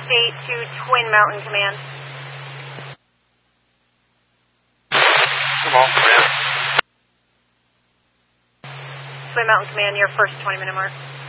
update to Twin Mountain Command. Come on, Command. Twin Mountain Command, your first 20-minute mark.